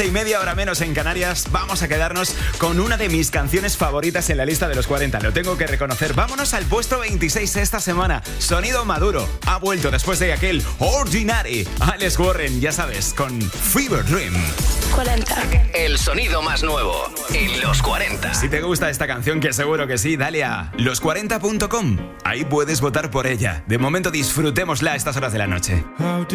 11:30, hora menos en Canarias. Vamos a quedarnos con una de mis canciones favoritas en la lista de los 40. Lo tengo que reconocer. Vámonos al puesto 26 esta semana. Sonido Maduro ha vuelto después de aquel Ordinary. Alex Warren, ya sabes, con Fever Dream. 40. El sonido más nuevo en los 40. Si te gusta esta canción, que seguro que sí, dale a los40.com. Ahí puedes votar por ella. De momento disfrutémosla a estas horas de la noche.